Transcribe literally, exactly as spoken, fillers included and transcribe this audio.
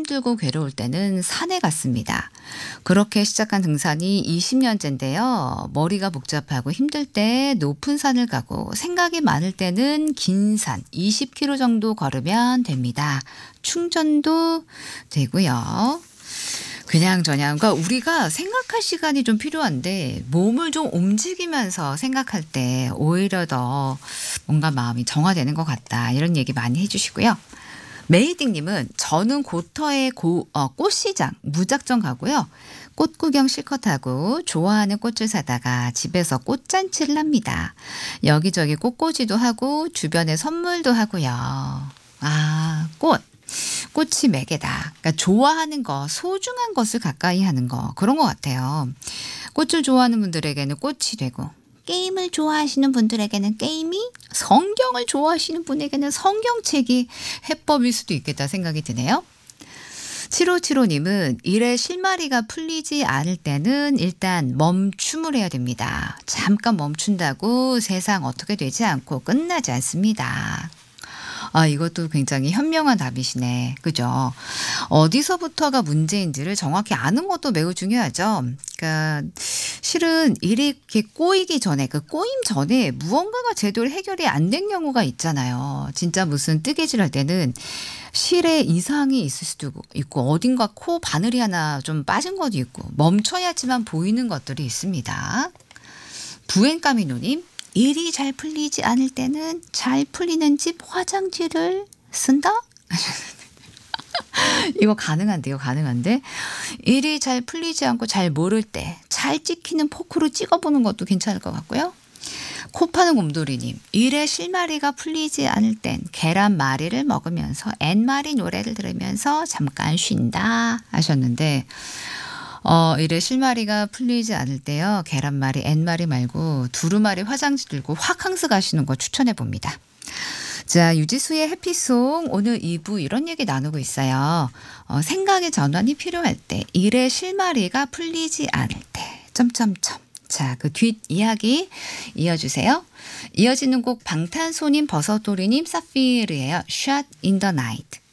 힘들고 괴로울 때는 산에 갔습니다. 그렇게 시작한 등산이 이십 년째인데요. 머리가 복잡하고 힘들 때 높은 산을 가고 생각이 많을 때는 긴 산 이십 킬로미터 정도 걸으면 됩니다. 충전도 되고요. 그냥 저냥 그러니까 우리가 생각할 시간이 좀 필요한데 몸을 좀 움직이면서 생각할 때 오히려 더 뭔가 마음이 정화되는 것 같다. 이런 얘기 많이 해 주시고요. 메이딩님은 저는 고터의 고, 어, 꽃시장 무작정 가고요. 꽃 구경 실컷 하고 좋아하는 꽃을 사다가 집에서 꽃잔치를 합니다. 여기저기 꽃꽂이도 하고 주변에 선물도 하고요. 아, 꽃. 꽃이 매개다. 그러니까 좋아하는 거, 소중한 것을 가까이 하는 거 그런 것 같아요. 꽃을 좋아하는 분들에게는 꽃이 되고 게임을 좋아하시는 분들에게는 게임이 성경을 좋아하시는 분에게는 성경책이 해법일 수도 있겠다 생각이 드네요. 칠오칠오님은 일에 실마리가 풀리지 않을 때는 일단 멈춤을 해야 됩니다. 잠깐 멈춘다고 세상 어떻게 되지 않고 끝나지 않습니다. 아, 이것도 굉장히 현명한 답이시네. 그죠? 어디서부터가 문제인지를 정확히 아는 것도 매우 중요하죠. 그러니까 실은 일이 이렇게 꼬이기 전에 그 꼬임 전에 무언가가 제대로 해결이 안 된 경우가 있잖아요. 진짜 무슨 뜨개질 할 때는 실에 이상이 있을 수도 있고 어딘가 코 바늘이 하나 좀 빠진 것도 있고 멈춰야지만 보이는 것들이 있습니다. 부엔카미노님. 일이 잘 풀리지 않을 때는 잘 풀리는 집 화장지를 쓴다? 이거 가능한데요, 가능한데. 일이 잘 풀리지 않고 잘 모를 때 잘 찍히는 포크로 찍어보는 것도 괜찮을 것 같고요. 코 파는 곰돌이님, 일에 실마리가 풀리지 않을 땐 계란말이를 먹으면서 앤마리 노래를 들으면서 잠깐 쉰다 하셨는데 어, 이래 실마리가 풀리지 않을 때요. 계란말이, 앤말이 말고 두루마리 화장지 들고 화캉스 가시는 거 추천해 봅니다. 자, 유지수의 해피송 오늘 이 부 이런 얘기 나누고 있어요. 어, 생각의 전환이 필요할 때, 일의 실마리가 풀리지 않을 때, 점점점. 자, 그 뒷 이야기 이어주세요. 이어지는 곡 방탄소년 버섯돌이님 사피르예요. Shot in the night.